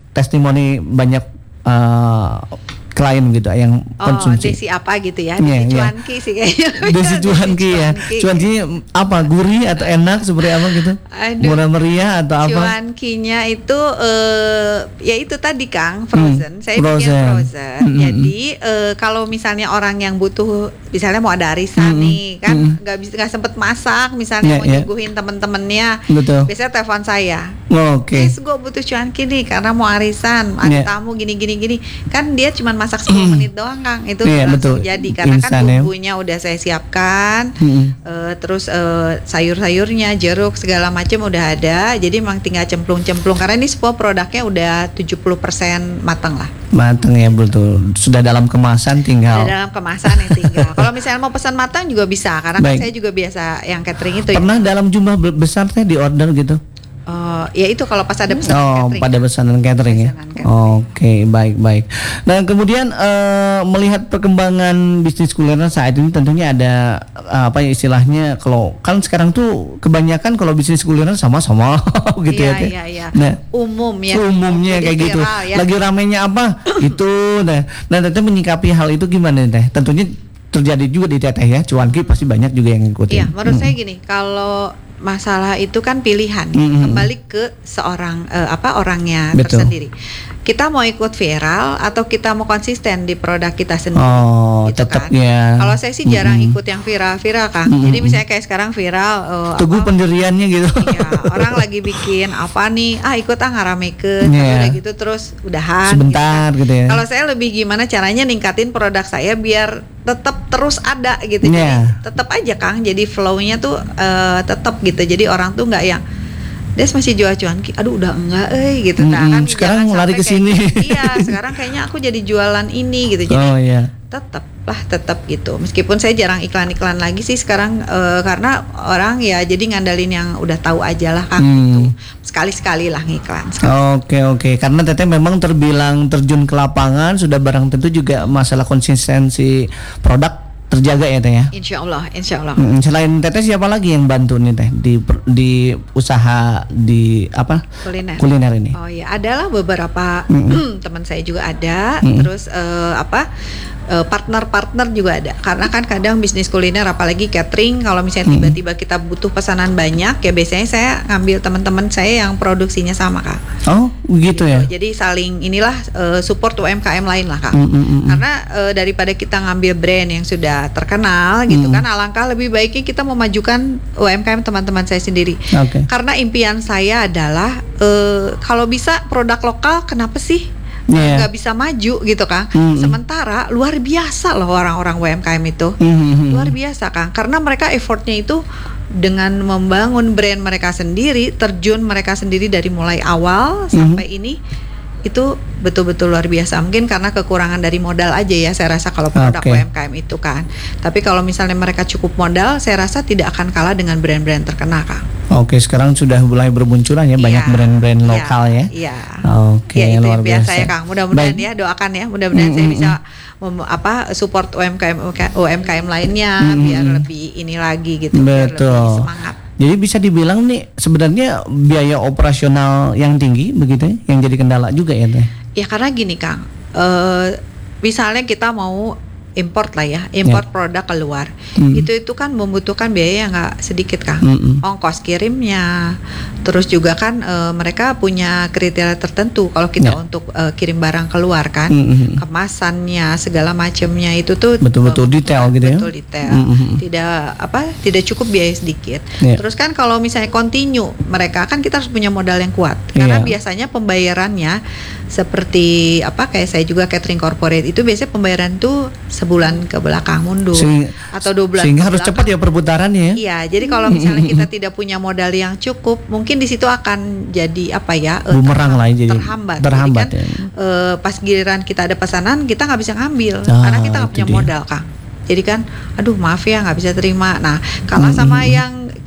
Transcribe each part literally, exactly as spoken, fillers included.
testimoni banyak uh, klien gitu yang Oh, konsumsi. desi apa gitu ya? Iya, Desi iya. cuanki sih kayaknya. Desi cuanki ya. Cuanki apa? Gurih atau enak seperti apa gitu? Aduh. Murah meriah atau apa? Cuankinya itu eh ya itu tadi Kang, frozen. Hmm, Saya bikin frozen. frozen. Hmm, Jadi eh, kalau misalnya orang yang butuh, misalnya mau ada arisan Hmm, nih, kan hmm. nggak bisa nggak sempet masak, misalnya Yeah, mau yeah. nyuguhin temen-temennya, Betul. biasanya telepon saya. Oh, Oke. Guys, gue butuh cuanki nih karena mau arisan, ada Yeah. tamu gini-gini gini. Kan dia cuma masak sepuluh menit doang Kang, itu Yeah, langsung betul. jadi karena kan Instan ya. bumbunya udah saya siapkan, Hmm. eh, terus eh, sayur-sayurnya, jeruk segala macam udah ada. Jadi emang tinggal cemplung-cemplung karena ini semua produknya udah tujuh puluh persen matang lah. Matang ya, betul. Sudah dalam kemasan tinggal. Ada dalam kemasan yang tinggal. Kalau misalnya mau pesan matang juga bisa karena kan Baik. saya juga biasa yang catering itu. Pernah dalam jumlah be- besar teh di order gitu? Oh, ya itu kalau pas ada pesanan Oh, catering. pada pesanan catering ya. Pesanan catering. Oke, baik baik. Nah, kemudian eh, melihat perkembangan bisnis kuliner saat ini tentunya ada eh, apa ya istilahnya, kalau kan sekarang tuh kebanyakan kalau bisnis kuliner sama-sama gitu Iya, ya. Teh. iya, iya. Nah, Umum ya. umumnya Jadi kayak gitu. viral ya. Lagi ramenya apa? Itu. Nah, nah Teteh menyikapi hal itu gimana Teh? Tentunya terjadi juga di Teteh ya. Cuanki pasti banyak juga yang ngikutin. Iya, menurut Mm. saya gini, kalau masalah itu kan pilihan, Mm-mm. kembali ke seorang eh, apa orangnya Betul. tersendiri. Kita mau ikut viral atau kita mau konsisten di produk kita sendiri. Oh, gitu tetap kan. ya. Kalau saya sih jarang Mm-mm. ikut yang viral-viral Kang. Mm-mm. Jadi misalnya kayak sekarang viral eh, Teguh apa, pendiriannya gitu. iya, orang lagi bikin apa nih, ah ikut ah ngaramekeun, tapi Iya. udah gitu terus udahan. Sebentar gitu gitu kan. ya. Kalau saya lebih gimana caranya ningkatin produk saya biar tetap terus ada gitu. Iya. Jadi tetap aja Kang. Jadi flow-nya tuh eh, tetap gitu. Jadi orang tuh nggak yang Des masih jual cuanki, aduh udah enggak eh gitu. Nah, Mm-mm, kan sekarang jangan lari sampai ke sini. kayak- Iya, sekarang kayaknya aku jadi jualan ini gitu. Jadi Oh iya. tetap lah tetap gitu. Meskipun saya jarang iklan-iklan lagi sih sekarang eh, karena orang ya jadi ngandalin yang udah tahu aja lah Kang Hmm. gitu. Sekali-sekali lah ngiklan. Sekali. Oke oke, karena Teteh memang terbilang terjun ke lapangan, sudah barang tentu juga masalah konsistensi produk terjaga ya Teh ya. Insya Allah, insya Allah. Mm, selain Teteh siapa lagi yang bantu nih Teh di per- di usaha di apa Kuliner. kuliner ini? Oh iya, adalah beberapa Mm-mm. teman saya juga ada. Mm-mm. Terus eh, apa eh, partner-partner juga ada. Karena kan kadang bisnis kuliner, apalagi catering, kalau misalnya Mm-mm. tiba-tiba kita butuh pesanan banyak, ya biasanya saya ngambil teman-teman saya yang produksinya sama Kak. Oh begitu ya. Jadi saling inilah eh, support U M K M lain lah Kak. Mm, mm, mm, mm. Karena eh, daripada kita ngambil brand yang sudah terkenal gitu Mm. kan, alangkah lebih baiknya kita memajukan U M K M teman-teman saya sendiri. Oke. Karena impian saya adalah eh, kalau bisa produk lokal, kenapa sih Iya. nggak bisa maju gitu Kang? Mm-mm. Sementara luar biasa loh orang-orang U M K M itu, Mm, mm, mm. luar biasa Kang. Karena mereka effortnya itu dengan membangun brand mereka sendiri, terjun mereka sendiri dari mulai awal sampai ini, itu betul-betul luar biasa. Mungkin karena kekurangan dari modal aja ya, saya rasa kalau produk Oke. U M K M itu kan. Tapi kalau misalnya mereka cukup modal, saya rasa tidak akan kalah dengan brand-brand terkenal Kang. Oke, sekarang sudah mulai bermunculan ya banyak Iya, brand-brand iya, lokal ya. Iya. Oke, Ya itu luar impian biasa. saya Kang. Mudah-mudahan Baik. ya, doakan ya. Mudah-mudahan Mm, saya mm, bisa mem- apa support U M K M U M K M lainnya Mm, mm, biar mm. lebih ini lagi gitu, biar lebih Betul. semangat. Jadi bisa dibilang nih sebenarnya biaya operasional yang tinggi begitu ya, yang jadi kendala juga ya Teh. Ya karena gini Kang, eh, misalnya kita mau import lah ya, import produk keluar, Hmm. itu itu kan membutuhkan biaya yang nggak sedikit Kang, Mm-mm. ongkos kirimnya, terus juga kan eh, mereka punya kriteria tertentu kalau kita Ya. untuk eh, kirim barang keluar kan, Mm-mm. kemasannya segala macamnya itu tuh Betul-betul eh, detail gitu ya. betul detail, Mm-mm. tidak apa tidak cukup biaya sedikit. Ya. Terus kan kalau misalnya continue, mereka kan kita harus punya modal yang kuat karena Iya. biasanya pembayarannya seperti apa kayak saya juga catering corporate itu biasanya pembayaran tuh sebulan ke belakang mundur Sehingga, atau dua bulan sehingga ke harus belakang. cepat ya perputarannya ya. Iya, jadi kalau misalnya kita tidak punya modal yang cukup, mungkin di situ akan jadi apa ya? eh, Bumerang lah ya, jadi terhambat. terhambat Jadi kan, ya. eh, pas giliran kita ada pesanan, kita nggak bisa ngambil Ah, karena kita nggak itu punya dia. modal, Kang. Jadi kan, aduh maaf ya nggak bisa terima. Nah, kalah sama Mm-mm. yang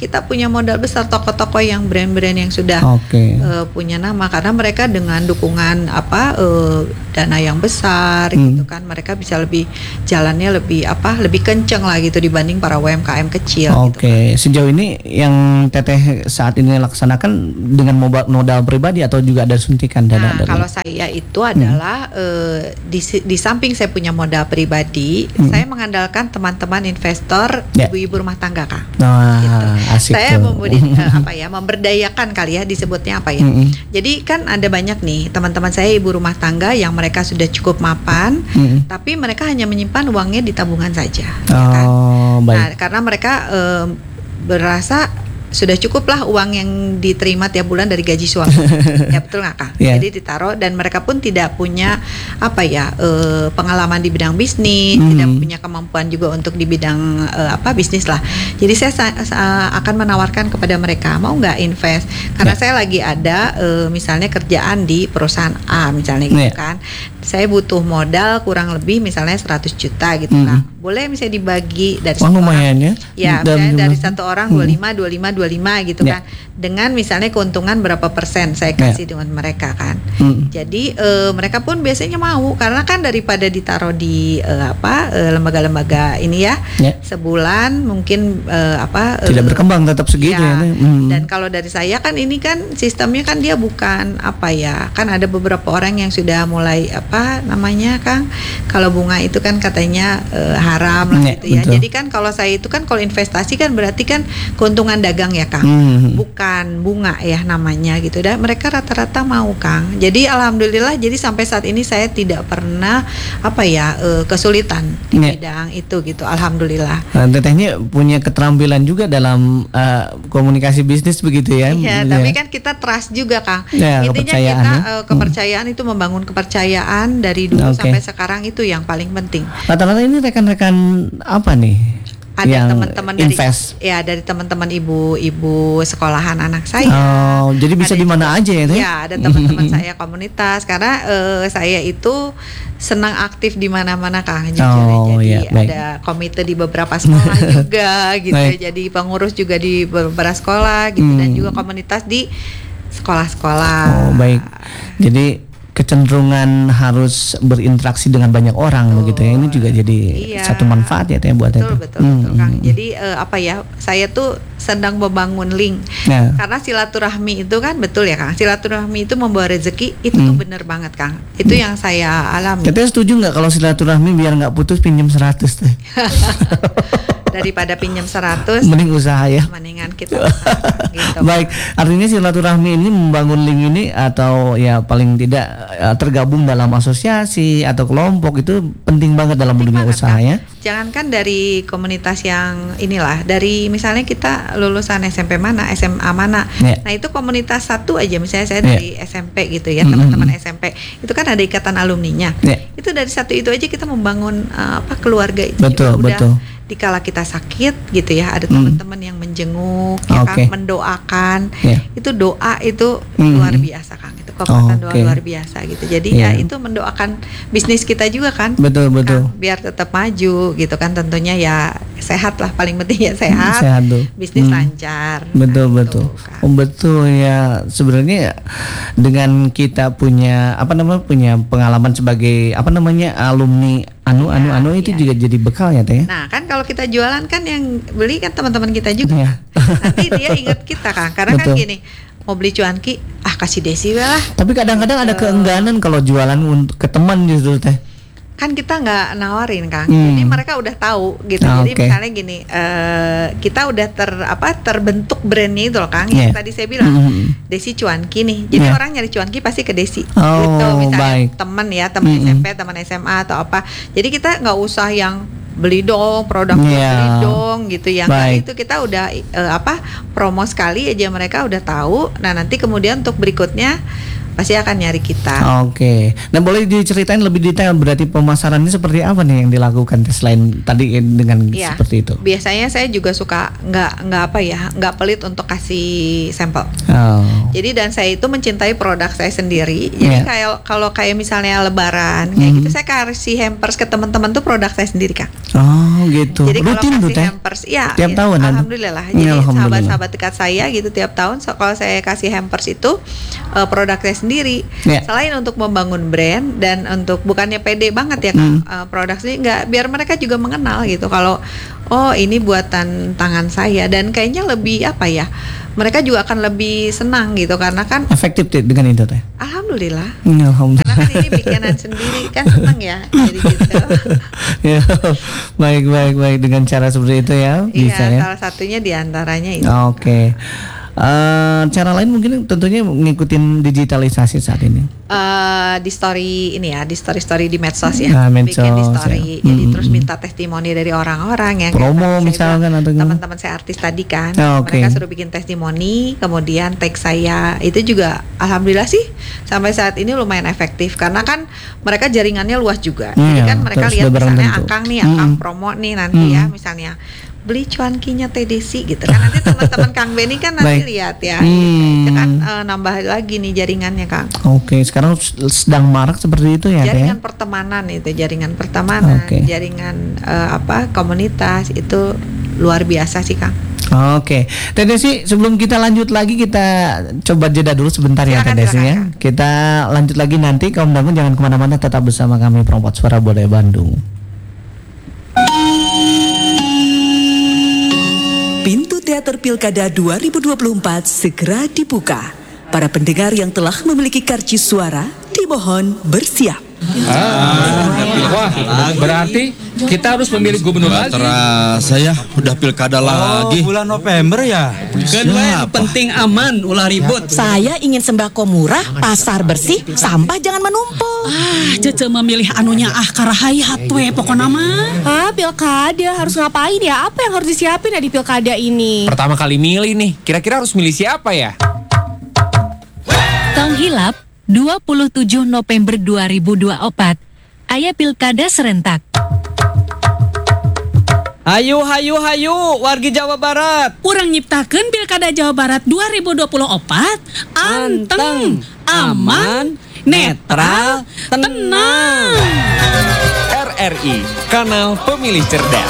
kita punya modal besar toko-toko yang brand-brand yang sudah Oke. uh, punya nama, karena mereka dengan dukungan apa uh, dana yang besar Hmm. gitu kan, mereka bisa lebih jalannya lebih apa lebih kenceng lah gitu dibanding para U M K M kecil. Gitu Oke, sejauh ini yang Teteh saat ini laksanakan dengan modal, modal pribadi atau juga ada suntikan dana Nah, dari? kalau saya itu adalah eh, di, si- di samping saya punya modal pribadi, saya mengandalkan teman-teman investor, Ya. ibu-ibu rumah tangga, Kang. Nah, Gitu. asik Saya tuh. membudi, eh, apa ya, memberdayakan kali ya disebutnya apa ya. Mm-mm. Jadi kan ada banyak nih teman-teman saya ibu rumah tangga yang mereka sudah cukup mapan, Mm-mm. tapi mereka hanya menyimpan uangnya di tabungan saja, ya kan? Oh, Nah, baik. karena mereka eh, berasa sudah cukup lah uang yang diterima tiap bulan dari gaji suami. Ya betul nggak, Kang? Iya. Jadi ditaruh, dan mereka pun tidak punya apa ya eh, pengalaman di bidang bisnis, Hmm. tidak punya kemampuan juga untuk di bidang eh, apa bisnis lah. Jadi saya sa- sa- akan menawarkan kepada mereka, mau nggak invest? Karena Ya. saya lagi ada eh, misalnya kerjaan di perusahaan A misalnya gitu Ya. kan. Saya butuh modal kurang lebih misalnya seratus juta gitu, Hmm. Kang. Boleh misalnya dibagi dari Wah, satu orang. lumayan ya. Ya, Dalam misalnya dari jumlah- satu orang Hmm. dua puluh lima, dua puluh lima, dua puluh lima gitu Ya. kan. Dengan misalnya keuntungan berapa persen saya Ya. kasih dengan mereka kan. Hmm. Jadi eh, mereka pun biasanya mau, karena kan daripada ditaruh di eh, apa eh, lembaga-lembaga ini ya, Ya. sebulan mungkin eh, apa eh, Tidak berkembang tetap segitu ya. ya. Teh. Hmm. Dan kalau dari saya kan ini kan sistemnya kan dia bukan apa ya, kan ada beberapa orang yang sudah mulai apa namanya, Kang, kalau bunga itu kan katanya eh, haram lah Ya, gitu ya. betul. Jadi kan kalau saya itu kan kalau investasi kan berarti kan keuntungan dagang ya, Kang. Hmm. Bukan bunga ya namanya gitu. Dan mereka rata-rata mau, Kang. Jadi alhamdulillah, jadi sampai saat ini saya tidak pernah apa ya eh, kesulitan di Ya. bidang itu gitu. Alhamdulillah. Nah, Tetehnya punya keterampilan juga dalam uh, komunikasi bisnis begitu ya. Iya, Begitu tapi ya. kan kita trust juga, Kang. Ya, Intinya kepercayaan kita ya. eh, kepercayaan itu membangun kepercayaan dari dulu Oke. sampai sekarang, itu yang paling penting. Rata-rata ini rekan-rekan apa nih? Ada yang teman-teman dari invest. ya dari teman-teman ibu-ibu sekolahan anak saya. Oh, jadi bisa Ada di mana juga- aja ya, Teh? Iya, ada teman-teman saya komunitas, karena eh, saya itu senang aktif di mana-mana, Kang. Jujur ya. Oh, Jadi iya, baik. ada komite di beberapa sekolah juga gitu. Baik. Jadi pengurus juga di beberapa sekolah gitu, dan Hmm. juga komunitas di sekolah-sekolah. Oh, baik. Jadi kecenderungan harus berinteraksi dengan banyak orang Betul. begitu ya. Ini juga jadi Iya. satu manfaat ya Teh buat Betul, Teteh. betul, Hmm, betul, Kang. hmm, Jadi eh, apa ya? Saya tuh sedang membangun link. Nah, Karena silaturahmi itu kan betul ya, Kang. Silaturahmi itu membawa rezeki, itu tuh Hmm. bener banget, Kang. Itu yang saya alami. Teteh setuju nggak kalau silaturahmi biar nggak putus pinjam seratus Teh? Daripada pinjam seratus, Mending usaha ya. mendingan kita usaha, gitu. Baik, artinya silaturahmi ini membangun link ini atau ya paling tidak eh, tergabung dalam asosiasi atau kelompok itu penting banget dalam dunia banget, usaha Kang. ya. Jangankan dari komunitas yang inilah, dari misalnya kita lulusan S M P mana, S M A mana. Ya. Nah, itu komunitas satu aja, misalnya saya Ya. dari S M P gitu ya, Mm-mm. teman-teman S M P. Itu kan ada ikatan alumninya. Ya. Itu dari satu itu aja kita membangun eh, apa keluarga itu Betul, juga udah betul. dikala kita sakit gitu ya, ada Mm. teman-teman yang menjenguk ya, Oke. Kang, mendoakan. Ya. Itu doa itu Mm. luar biasa, Kang. Itu kekuatan doa Oke. luar biasa gitu. Jadi Iya. ya itu mendoakan bisnis kita juga kan. Betul, betul. Kang, biar tetap maju gitu kan, tentunya ya sehat lah, paling penting ya sehat, Sehat tuh. bisnis Hmm. lancar. Betul, Nah, betul. itu, Kang. Oh, betul ya. Sebenarnya dengan kita punya apa namanya punya pengalaman sebagai apa namanya alumni anu anu Ya, anu itu ya. juga jadi bekal ya Teh. Nah kan kalau kita jualan kan yang beli kan teman-teman kita juga. Ya. Nanti dia ingat kita, Kang, karena kan Betul. gini, mau beli cuanki, ah kasih Desi we lah. Tapi kadang-kadang ada Gitu. keengganan kalau jualan untuk ke teman justru Teh. Kan kita nggak nawarin, Kang. Hmm. Jadi mereka udah tahu gitu. Ah, Jadi oke. misalnya gini, eh, kita udah ter apa terbentuk brandnya itu loh, Kang. Yang Yeah. tadi saya bilang, Hmm. Desi Cuanki nih. Jadi Yeah. orang nyari cuanki pasti ke Desi. Oh, gitu. Misalnya baik. temen ya, temen Mm-mm. S M P, temen S M A atau apa. Jadi kita nggak usah yang beli dong produk Yeah. beli dong gitu ya. Nggak, Baik. itu kita udah eh, apa promo sekali aja, mereka udah tahu. Nah nanti kemudian untuk berikutnya pasti akan nyari kita. Oke. Nah, boleh diceritain lebih detail berarti pemasarannya seperti apa nih yang dilakukan selain tadi dengan Ya, seperti itu? biasanya saya juga suka nggak nggak apa ya, nggak pelit untuk kasih sampel. Oh. Jadi dan saya itu mencintai produk saya sendiri. Jadi Yeah. kayak kalau kayak misalnya Lebaran kayak Mhm. gitu, saya kasih hampers ke teman-teman tuh produk saya sendiri, Kang. Oh, gitu. Jadi kalau Rutin tuh kasih Teh? hampers, ya, Tiap ya, tahun ada? alhamdulillah. Ya, Jadi alhamdulillah. sahabat-sahabat dekat saya gitu tiap tahun, so, kalau saya kasih hampers itu uh, produk saya sendiri. Ya. Selain untuk membangun brand dan untuk bukannya pede banget ya, Kang, Hmm. uh, produk sendiri, nggak, biar mereka juga mengenal gitu. Kalau oh ini buatan tangan saya, dan kayaknya lebih apa ya? Mereka juga akan lebih senang gitu karena kan Efektif Teh, dengan itu Teh? alhamdulillah. Ya, alhamdulillah. Karena kan ini bikinan sendiri kan senang ya. Jadi gitu. Ya, baik baik baik dengan cara seperti itu ya bisa Iya, ya. salah satunya diantaranya itu. Oke. Eh, cara lain mungkin tentunya ngikutin digitalisasi saat ini. Eh, di story ini ya, di story-story di medsos ya, Nah, medsos, bikin di story, ya. jadi Mm, terus mm, minta testimoni dari orang-orang yang Promo kayak tadi saya misalkan bilang, atau gimana? teman-teman saya artis tadi kan, Ah, oke. mereka suruh bikin testimoni, kemudian tag saya, itu juga alhamdulillah sih sampai saat ini lumayan efektif karena kan mereka jaringannya luas juga, jadi Iya, kan mereka terus lihat udah barang misalnya tentu. Akang nih, Akang Mm. promo nih nanti ya, Mm. misalnya beli cuankinya Teh Desi gitu kan, nanti teman-teman Kang Beni kan nanti Baik. lihat ya, Hmm. itu kan eh, nambah lagi nih jaringannya, Kang. Oke, sekarang sedang marak seperti itu ya, Teh? Jaringan pertemanan itu, jaringan pertemanan, Oke. jaringan eh, apa komunitas itu luar biasa sih, Kang. Oke, Teh Desi, sebelum kita lanjut lagi kita coba jeda dulu sebentar ya Teh Silakan, Desi ya. silakan. Kita lanjut lagi nanti, kaum dangun jangan kemana-mana, tetap bersama kami Perempuan Suara Budaya Bandung. Pintu Teater Pilkada dua ribu dua puluh empat segera dibuka. Para pendengar yang telah memiliki karcis suara dimohon bersiap. Wah, berarti kita harus memilih gubernur lagi. Terasa ya, udah pilkada lagi. Bulan November ya. Kan yang penting aman, ulah ribut. Saya ingin sembako murah, pasar bersih, sampah jangan menumpuk. Ah, cece memilih anunya ah karahayat we pokona mah. Ah, pilkada harus ngapain ya? Apa yang harus disiapin ya di pilkada ini? Pertama kali milih nih, kira-kira harus milih siapa ya? Tong hilap dua puluh tujuh November dua ribu dua puluh empat. Aya pilkada serentak. Hayu, hayu, hayu, wargi Jawa Barat. Urang nyiptakeun pilkada Jawa Barat dua ribu dua puluh empat anteng, aman, netral, tenang. R R I, Kanal Pemilih Cerdas.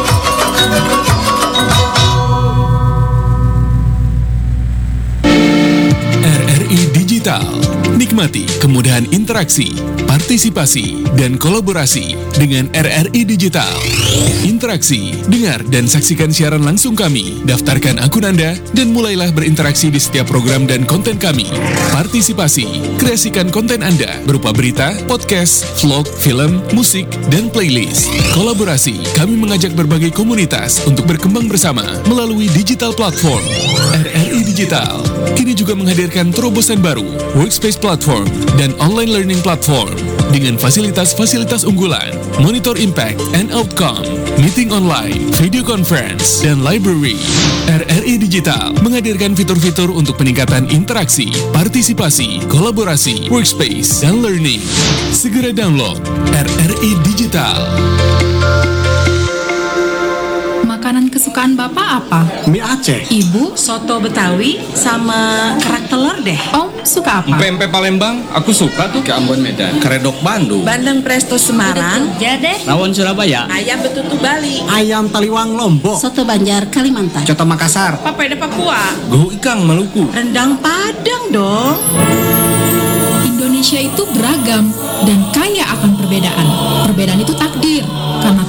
R R I Digital. Nikmati kemudahan interaksi, partisipasi, dan kolaborasi dengan R R I Digital. Interaksi, dengar dan saksikan siaran langsung kami, daftarkan akun Anda, dan mulailah berinteraksi di setiap program dan konten kami. Partisipasi, kreasikan konten Anda berupa berita, podcast, vlog, film, musik, dan playlist. Kolaborasi, kami mengajak berbagai komunitas untuk berkembang bersama melalui digital platform. R R I Digital kini juga menghadirkan terobosan baru, workspace platform, dan online learning platform dengan fasilitas-fasilitas unggulan, monitor impact and outcome, meeting online, video conference, dan library. R R I Digital menghadirkan fitur-fitur untuk peningkatan interaksi, partisipasi, kolaborasi, workspace, dan learning. Segera download R R I Digital. Makanan kesukaan Bapak apa? Mie Aceh. Ibu? Soto Betawi sama kerak telur deh. Om suka apa? Pempek Palembang, aku suka tuh. Ke Ambon Medan, Keredok Bandung. Bandeng Presto Semarang. Jadi Rawon Surabaya. Ayam betutu Bali. Ayam Taliwang Lombok. Soto Banjar Kalimantan. Coto Makassar. Papeda Papua. Gohu Ikang Maluku. Rendang Padang dong. Indonesia itu beragam dan kaya akan perbedaan. Perbedaan itu takdir. Karena